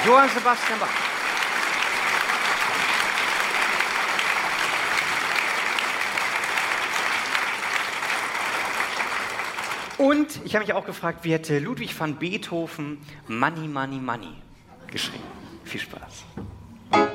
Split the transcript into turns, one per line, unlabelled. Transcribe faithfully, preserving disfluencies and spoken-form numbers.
Johann Sebastian Bach. Und ich habe mich auch gefragt, wie hätte Ludwig van Beethoven Money, Money, Money geschrieben? Viel Spaß.